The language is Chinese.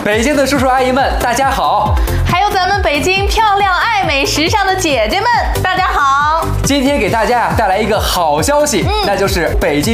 北京的叔叔阿姨们，大家好！ 还有咱们北京漂亮、爱美、时尚的姐姐们，大家好！ 今天给大家带来一个好消息，那就是北京